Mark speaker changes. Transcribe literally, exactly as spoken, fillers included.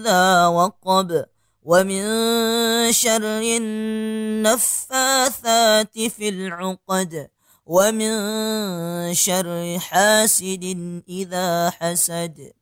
Speaker 1: إذا وقب ومن شر النفاثات في العقد ومن شر حاسد إذا حسد.